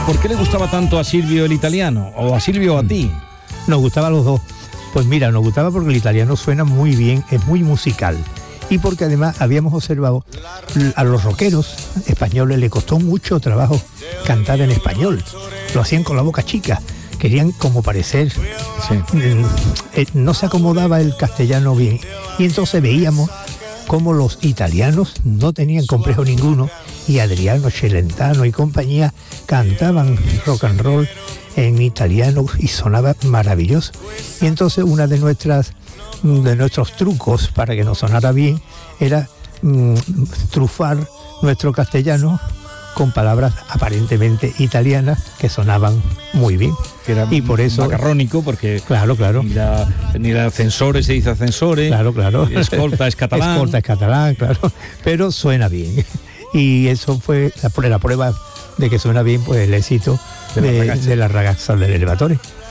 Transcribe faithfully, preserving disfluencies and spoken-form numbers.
¿Por qué le gustaba tanto a Silvio el italiano? ¿O a Silvio a ti? Nos gustaba a los dos. Pues mira, nos gustaba porque el italiano suena muy bien, es muy musical. Y porque además habíamos observado a los rockeros españoles le costó mucho trabajo cantar en español. Lo hacían con la boca chica. Querían como parecer, sí. eh, no se acomodaba el castellano bien. Y entonces veíamos cómo los italianos no tenían complejo ninguno y Adriano Celentano y compañía cantaban rock and roll en italiano y sonaba maravilloso. Y entonces una de nuestras de nuestros trucos para que nos sonara bien era mm, trufar nuestro castellano con palabras aparentemente italianas que sonaban muy bien. Que era y por eso macarrónico, porque claro, claro. Ni la, ni la ascensores se dice ascensores. Claro, claro. Escolta es catalán. Escolta es catalán, claro. Pero suena bien. Y eso fue la, la prueba de que suena bien, pues el éxito de, de, la, de la ragazza del elevatorio.